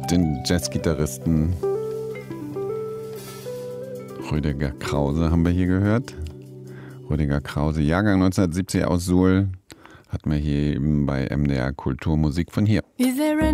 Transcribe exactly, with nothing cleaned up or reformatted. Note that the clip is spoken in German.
Den Jazzgitarristen Rüdiger Krause haben wir hier gehört. Rüdiger Krause, Jahrgang neunzehnhundertsiebzig aus Suhl, hat man hier eben bei M D R Kultur Musik von hier. Is there